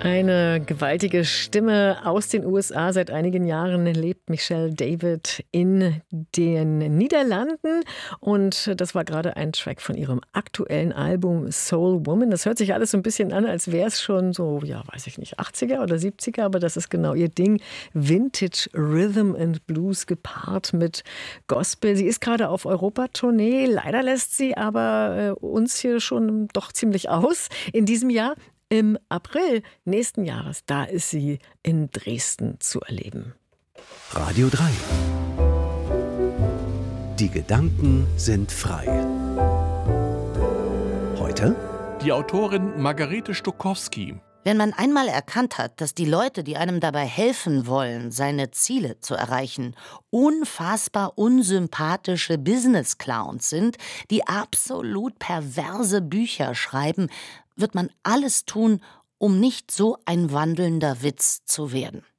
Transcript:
Eine gewaltige Stimme aus den USA. Seit einigen Jahren lebt Michelle David in den Niederlanden. Und das war gerade ein Track von ihrem aktuellen Album Soul Woman. Das hört sich alles so ein bisschen an, als wäre es schon so, ja, weiß ich nicht, 80er oder 70er. Aber das ist genau ihr Ding. Vintage Rhythm and Blues gepaart mit Gospel. Sie ist gerade auf Europatournee. Leider lässt sie aber uns hier schon doch ziemlich aus in diesem Jahr. Im April nächsten Jahres, da ist sie in Dresden zu erleben. Radio 3. Die Gedanken sind frei. Heute die Autorin Margarete Stokowski. Wenn man einmal erkannt hat, dass die Leute, die einem dabei helfen wollen, seine Ziele zu erreichen, unfassbar unsympathische Business-Clowns sind, die absolut perverse Bücher schreiben, wird man alles tun, um nicht so ein wandelnder Witz zu werden.